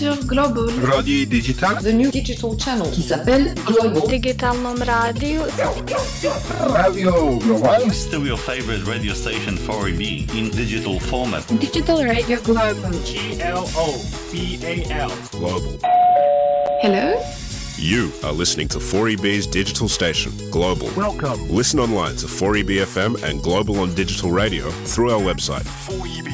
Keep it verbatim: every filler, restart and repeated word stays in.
sur Global. Radio Digital. The new digital channel qui s'appelle Global. Digitalnom radio. Radio Global. Still your favorite radio station four E B in digital format. Digital Radio Global. G L O B A L. Global. Hello? You are listening to four E B's digital station, Global. Welcome. Listen online to four E B F M and Global on digital radio through our website. four E B